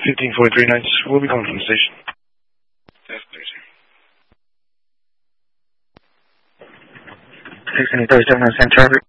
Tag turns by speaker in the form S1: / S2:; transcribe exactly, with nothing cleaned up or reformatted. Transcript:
S1: fifteen forty-three Nights. We'll be calling from the station.
S2: That's station.
S1: sixteen thirty-seven on Saint Trevor.